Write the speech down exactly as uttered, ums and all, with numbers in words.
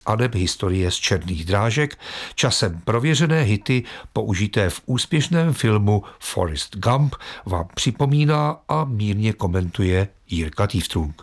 aneb historie z černých drážek, časem prověřené hity použité v úspěšném filmu Forrest Gump vám připomíná a mírně komentuje Jirka Tývtrung.